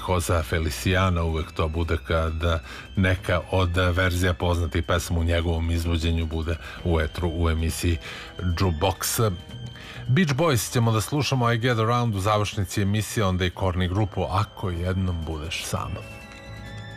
Cosa Feliciana, uvek to bude kad neka od verzija poznatih pesama u njegovom izvođenju bude u etru u emisiji Jukebox. Beach Boys ćemo da slušamo I Get Around u završnici emisije, onda i Korni grupu Ako jednom budeš sama.